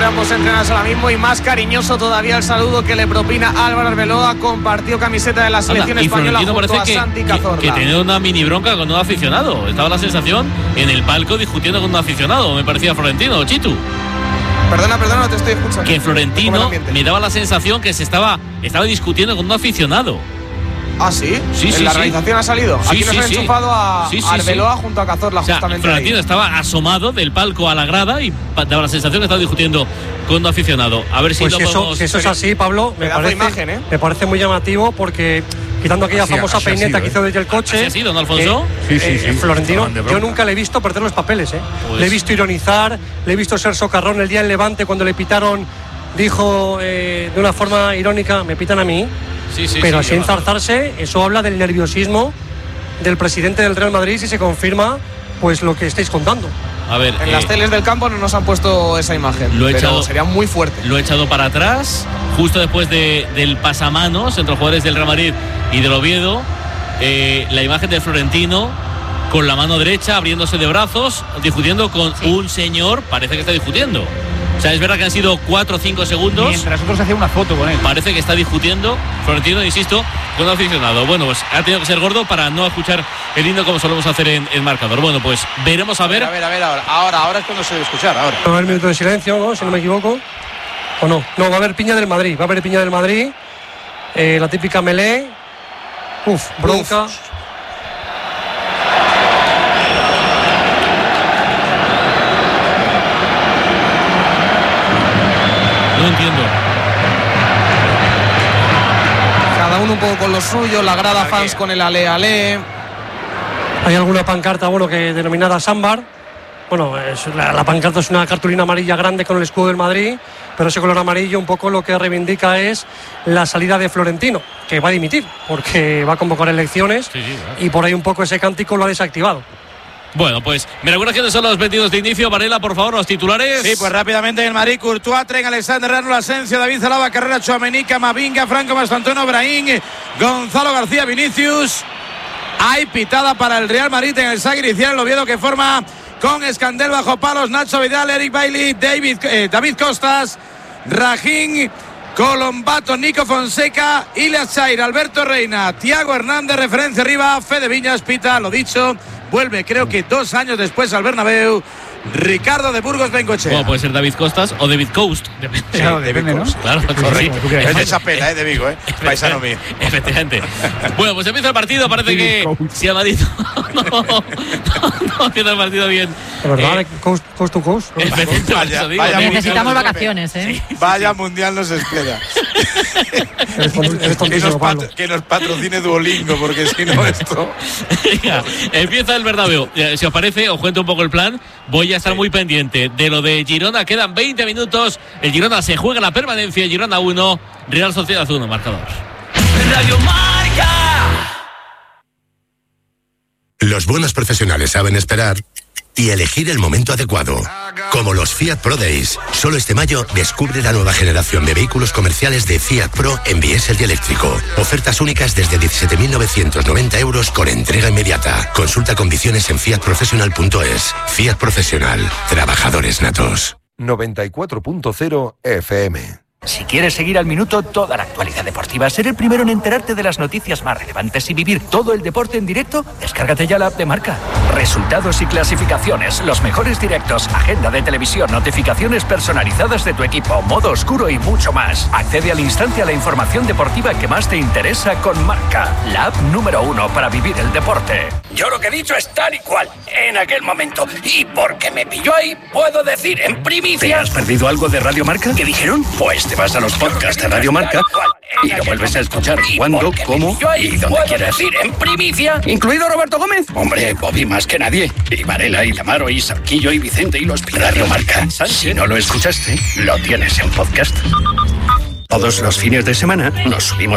entre ambos entrenadores ahora mismo, y más cariñoso todavía el saludo que le propina Álvaro Arbeloa. Compartió camiseta de la selección española junto a Santi Cazorla. Que tenía una mini bronca con un aficionado. Estaba la sensación en el palco discutiendo con un aficionado, me parecía Florentino, Chitu. Perdona, no te estoy escuchando. Que Florentino me daba la sensación que estaba discutiendo con un aficionado. ¿Ah, sí? Sí, ¿En la realización ha salido? Sí, aquí nos han enchufado a Arbeloa junto a Cazorla, justamente. Florentino estaba asomado del palco a la grada y daba la sensación que estaba discutiendo con un aficionado. A ver si pues lo podemos... Si eso es así, Pablo, me parece muy llamativo, porque quitando aquella famosa peineta que hizo desde el coche. ¿Así ha sido, don Alfonso? Sí. Florentino, yo nunca le he visto perder los papeles, Pues... Le he visto ironizar, le he visto ser socarrón el día en Levante cuando le pitaron, dijo de una forma irónica, me pitan a mí. Pero así enzarzarse, eso habla del nerviosismo del presidente del Real Madrid, si se confirma pues lo que estáis contando. A ver, en las teles del campo no nos han puesto esa imagen, pero sería muy fuerte. Lo he echado para atrás, justo después del pasamanos entre los jugadores del Real Madrid y del Oviedo. La imagen de Florentino con la mano derecha abriéndose de brazos, discutiendo con un señor, parece que está discutiendo. O sea, es verdad que han sido 4 o 5 segundos. Mientras nosotros hacía una foto con él. Parece que está discutiendo Florentino, insisto, con un aficionado. Bueno, pues ha tenido que ser gordo para no escuchar el himno como solemos hacer en marcador. Bueno, pues veremos a ver. A ver, ahora es cuando se debe escuchar, ahora. Va a haber minuto de silencio, ¿no? Si no me equivoco. ¿O no? No, va a haber piña del Madrid. La típica melé. Bronca. No entiendo. Cada uno un poco con lo suyo, la grada fans con el ale. Hay alguna pancarta, que denominada Sambar. La pancarta es una cartulina amarilla grande con el escudo del Madrid, pero ese color amarillo un poco lo que reivindica es la salida de Florentino, que va a dimitir, porque va a convocar elecciones y por ahí un poco ese cántico lo ha desactivado. Bueno, pues me recuerda quiénes son los metidos de inicio. Varela, por favor, los titulares. Sí, pues rápidamente en el Madrid: Courtois, Tren, Alexander Arnold, Asensio, David Zalaba, Carrera, Tchouaméni, Camavinga, Franco, Mastantuono, Brahim, Gonzalo García, Vinicius. Hay pitada para el Real Madrid en el saque inicial. El Oviedo que forma con Escandel bajo palos, Nacho Vidal, Eric Bailly, David Costas, Rajín, Colombato, Nico Fonseca, Ilias Chair, Alberto Reina, Thiago Hernández, referencia arriba, Fede Viñas, pita, lo dicho. Vuelve, creo que 2 años después al Bernabéu, Ricardo de Burgos Bengoechea. Bueno, puede ser David Costas o David Coast. Depende, ¿no? Claro, correcto. Es de esa pena, de Vigo, paisano mío. Efectivamente. Bueno, pues empieza el partido. Parece que si a Madrid no empieza el partido bien. ¿Verdad? Coast to coast. Vaya necesitamos vacaciones, Sí. Vaya mundial nos espera. Que nos patrocine Duolingo, porque si no esto... Venga, empieza el Bernabéu. Si os parece, os cuento un poco el plan. Voy a estar muy pendiente de lo de Girona. Quedan 20 minutos. El Girona se juega la permanencia. Girona 1, Real Sociedad 1, marcador. Radio Marca. Los buenos profesionales saben esperar y elegir el momento adecuado. Como los Fiat Pro Days. Solo este mayo descubre la nueva generación de vehículos comerciales de Fiat Pro en diésel y eléctrico. Ofertas únicas desde 17.990 euros con entrega inmediata. Consulta condiciones en fiatprofessional.es. Fiat Profesional. Trabajadores natos. 94.0 FM. Si quieres seguir al minuto toda la actualidad deportiva, ser el primero en enterarte de las noticias más relevantes y vivir todo el deporte en directo, descárgate ya la app de Marca. Resultados y clasificaciones, los mejores directos, agenda de televisión, notificaciones personalizadas de tu equipo, modo oscuro y mucho más. Accede al instante a la información deportiva que más te interesa con Marca, la app número 1 para vivir el deporte. Yo lo que he dicho es tal y cual, en aquel momento. Y porque me pilló ahí, puedo decir en primicia... ¿Te has perdido algo de Radio Marca? ¿Qué dijeron? Pues te vas a los podcasts de Radio Marca y lo vuelves a escuchar cuando, cómo y donde quieras. Decir en primicia, incluido Roberto Gómez. Hombre, Bobby más que nadie. Y Varela, y Lamaro, y Sarquillo, y Vicente, y los Radio Marca. Si no lo escuchaste, lo tienes en podcast. Todos los fines de semana nos subimos